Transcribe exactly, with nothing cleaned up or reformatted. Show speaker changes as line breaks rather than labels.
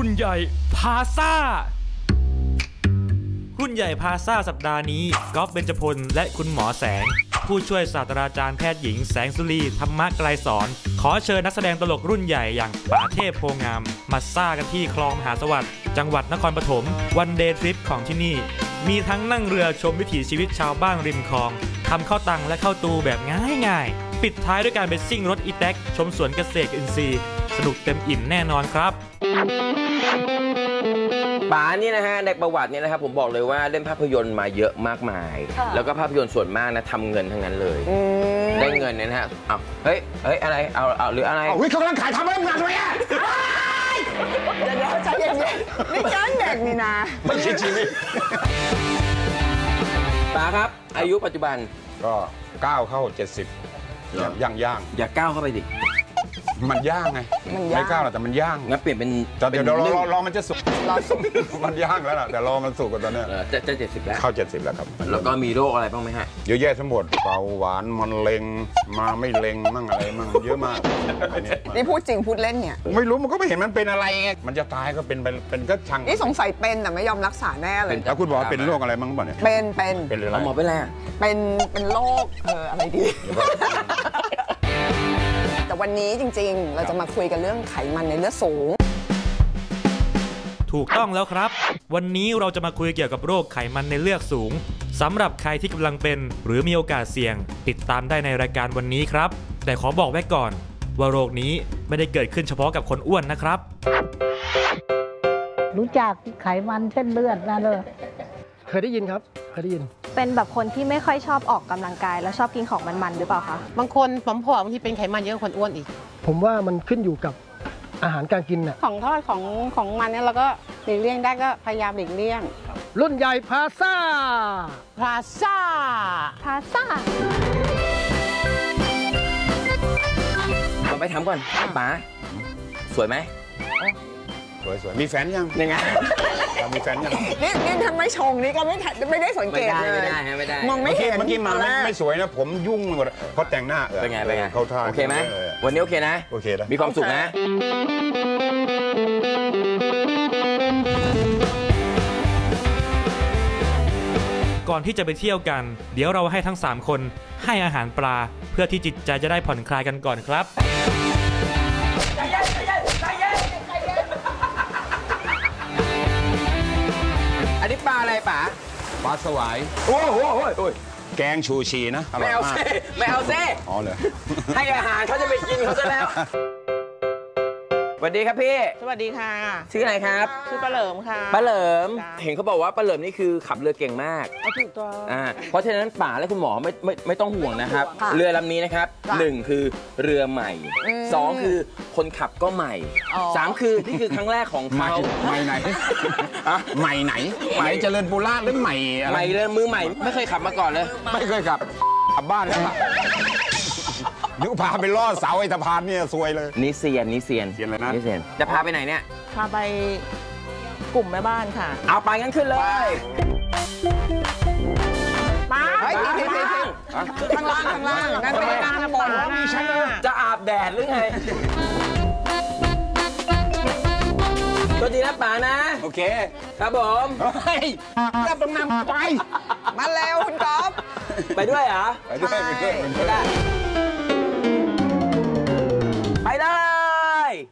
รุ่นใหญ่พาซ่ารุ่นใหญ่พาซ่าสัปดาห์นี้ก๊อฟเบญจพลและคุณหมอแสงผู้ช่วยศาสตราจารย์แพทย์หญิงแสงสุรีธรรมะไกลสอนขอเชิญนักแสดงตลกรุ่นใหญ่อย่างป๋าเทพโพงามมาซ่ากันที่คลองมหาสวัสดิ์จังหวัดนครปฐมวันเดย์ทริปของที่นี่มีทั้งนั่งเรือชมวิถีชีวิตชาวบ้านริมคลองทำข้าวตังและข้าวตูแบบง่ายๆปิดท้ายด้วยการไปซิ่งรถอีแท็กชมสวนเกษตรอินทรีย์สนุกเต็มอิ่มแน่นอนครับ
ป๋านี่นะฮะในประวัติเนี่ยนะครับผมบอกเลยว่าเล่นภาพยนตร์มาเยอะมากมายแล้วก็ภาพยนตร์ส่วนมากนะทำเงินทั้งนั้นเลยได้เงินเนี่ยนะฮะเอาเฮ้ยเฮ้ยอะไรเอาเอาหรืออะไร
เอาเขากำลังขายทำอะไรมาทำไมอ่ะ
เดี๋ยวเดี๋ยวใจเย็นๆนี่ย้อนเด็กนี่นะ
ไม่ใช่ชีวิต
ป๋าครับอายุปัจจุบัน
ก็ก้าวเข้าเจ็ดสิบย่างย่าง
อย่าก้าวเข้าไปดิ
มันย่างไงไม่ก้าวหรอกแต่มันย่าง
งั้นเปลี่ยนเป็น
เดี๋ยวรอรอมันจะสุกมันย่างแล้วล่ะแต่รอมันสุกกว่าตอนนี้
จะจะเจ็ดสิบแล้ว
เข้าเจ็ดสิบแล้วครับ
แล้วก็มีโรคอะไรบ้างไหมฮะ
เยอะแยะทั้งหมดเบาหวานมันเล็งมาไม่เล็งมั่งอะไรมั่งเยอะมาก
นี่พูดจริงพูดเล่นเนี่ย
ไม่รู้มันก็ไม่เห็นมันเป็นอะไรไงมันจะตายก็เป็นเป็นก็ช่าง
นี่สงสัยเป็นแต่ไม่ยอมรักษาแน่เลย
แล้วคุณบอกว่าเป็นโรคอะไรบ้างบ้างเนี่ย
เป็นเป็น
เป็นอะไร
หมอเป็นอะไร
เป็นเป็นโรคเอออะไรดีแต่วันนี้จริงๆเราจะมาคุยกันเรื่องไขมันในเลือดสูง
ถูกต้องแล้วครับวันนี้เราจะมาคุยเกี่ยวกับโรคไขมันในเลือดสูงสำหรับใครที่กำลังเป็นหรือมีโอกาสเสี่ยงติดตามได้ในรายการวันนี้ครับแต่ขอบอกไว้ก่อนว่าโรคนี้ไม่ได้เกิดขึ้นเฉพาะกับคนอ้วนนะครับ
รู้จักไขมันเส้นเลือดนะเลย
เคยได้ยินครับเคยได้ยิน
เป็นแบบคนที่ไม่ค่อยชอบออกกำลังกายแล้วชอบกินของมันๆหรือเปล่าคะ
บางคนผอมๆบางทีเป็นไขมันเยอะกว่าคนอ้วนอีก
ผมว่ามันขึ้นอยู่กับอาหารการกินน่ะ
ของทอดของของมันเนี่ยเราก็หลีกเลี่ยงได้ก็พยายามหลีกเลี่ยง
รุ่นใหญ่พาซ่า
พาซ่า
พาซ่า
เราไปถามก่อนป๋าสวยไหม
สวยสวยมีแฟนยัง
ยังไง
มีแฟนยัง
นี่นี่ทำไม่ชงนี่ก็ไม่ไม่ได้สังเกตเลย
ไม่ได้ไม่ได้
มองไม่เห็น
เมื่อกี้มาไม่สวยนะผมยุ่งหมดเพราะแต่งหน้า
เป็นไงเป็นไง
เข้าท่า
โอเคไหมวันนี้โอเคนะ
โอเคนะ
มีความสุขนะ
ก่อนที่จะไปเที่ยวกันเดี๋ยวเราให้ทั้งสามคนให้อาหารปลาเพื่อที่จิตใจจะได้ผ่อนคลายกันก่อนครับ
อันนี้ปลาอะไรป๋า
ปลาสวาย
โอ้โหโอ้ย
แกงชูชีนะ
ไม่เอาเซ่ไม่เอาเซ่
อ๋อเลย
ให้อาหารเขาจะไปกินเขาซะแล้วสวัสดีครับพี่
สวัสดีค่ะ
ชื่ออะไรครับ
ชื่อปลาเหลิมค่ะ
ปลาเหลิมเห็นเขาบอกว่าปลาเหลิมนี่คือขับเรือเก่งมาก
ถูกต้อง
อ่าเพราะฉะนั้นป๋าและคุณหมอไม่ไม่ไม่ต้องห่วงนะครับเรือลำนี้นะครับหนึ่งคือเรือใหม่สองคือคนขับก็ใหม่สามคือนี่คือครั้งแรกของเขา
ใหม่ไหนใหม่ไหนใหม่เจริญปุระหรือใหม่
ใหม่เลยมือใหม่ไม่เคยขับมาก่อนเลย
ไม่เคยขับขับบ้านแล้วนึกพาไปล่อเสาไอ้สะพานเนี่ยซวยเลย
นี่เซียนนี่เซียน
เซียนเลยนะ
นี่เซียนจะพาไปไหนเนี่ย
พาไปกลุ่มแม่บ้านค่ะ
เอาไปงั้นขึ้นเลย
มาเฮ้ยทีทีทีข้างล่างข้างล่างงั้นไปข้างบน
จะอาบแดดหรือไงตัวดีนะป๋านะ
โอเค
ครับผม
เฮ้ยรับตรงนำไป
มาเร็วคุณก๊อฟ
ไปด้วยเหรอ
ไปด้วยไปด้วย
ไม่ได้